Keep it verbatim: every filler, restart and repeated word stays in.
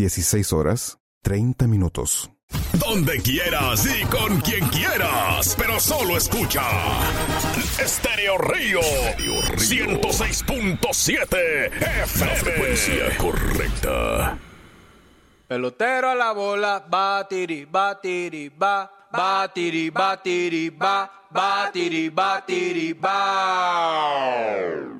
dieciséis horas, treinta minutos. Donde quieras y con quien quieras, pero solo escucha Estéreo Río, ciento seis punto siete F M. La frecuencia correcta. Pelotero a la bola, batiri, batiri, ba, batiri, batiri, ba, batiri, batiri, ba.